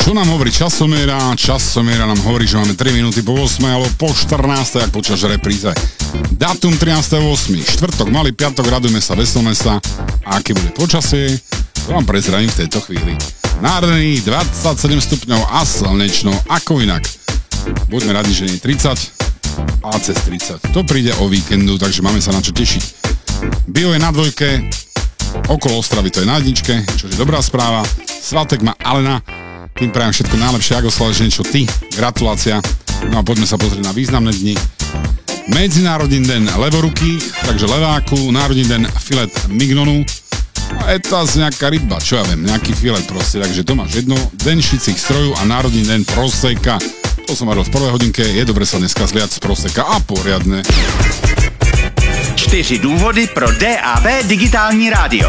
Čo nám hovorí časomiera? Časomiera nám hovorí, že máme 3 minúty po 8 alebo po 14, ak počas repríze. Dátum 13.8. Štvrtok, malý piatok, radujme sa, veselme sa. A aké bude počasie? To vám prezradím v tejto chvíli. Nádherných 27 stupňov a slnečno, ako inak. Buďme radi, že nie 30, ale cez 30. To príde o víkendu, takže máme sa na čo tešiť. Bio je na dvojke, okolo Ostravy to je na jedničke, čo je dobrá správa. Svatek má Alena, tým prajem všetko najlepšie, ako slavíš niečo ty. Gratulácia. No a poďme sa pozrieť na významné dni. Medzinárodný deň levorukých, takže leváku, národný deň filet mignonu. A je to asi nejaká ryba, čo ja viem, nejaký filet proste, takže to máš jedno. Deň šicích strojov a národný deň proseka. To som varil v prvej hodinke, je dobre sa dneska zliať z proseka a poriadne. 4 důvody pro DAB digitální rádio.